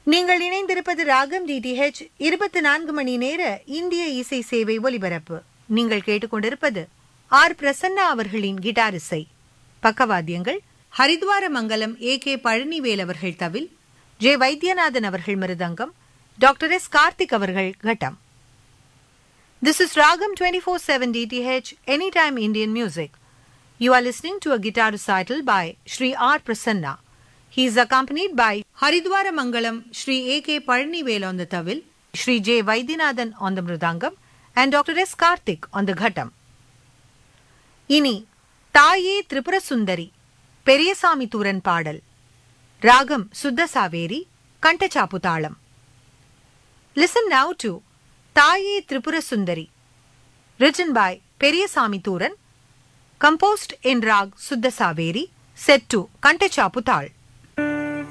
நீங்கள் இணைந்திருப்பது ராகம் டிடிஹெச் 24 மணி நேர இந்திய இசை சேவை ஒலிபரப்பு. நீங்கள் கேட்டுக்கொண்டிருப்பது ஆர் பிரசன்னா அவர்களின் கிட்டார் இசை. பக்கவாத்தியங்கள் ஹரித்வார மங்கலம் கே பழனிவேல் அவர்கள் தவில், ஜே வைத்தியநாதன் அவர்கள் மிருதங்கம், டாக்டர் எஸ் கார்த்திக் அவர்கள் கட்டம். This is Ragam 24/7 DTH Anytime Indian Music. You are listening to a guitar recital by Sri R. Prasanna. He is accompanied by Haridwara Mangalam Sri A.K. Palanivel on the tawil, Sri J. Vaidyanathan on the mridangam, and Dr. S. Karthik on the ghattam. இனி தாயே திரிபுர சுந்தரி பெரியசாமி தூரன் பாடல். ராகம் சுத்த சாவேரி, கண்டச்சாப்பு தாளம். Listen now to தாயே Tripura Sundari, written by Periyasamy Thooran, composed in rag சுத்த Saveri, set to Khandachapu தாள்.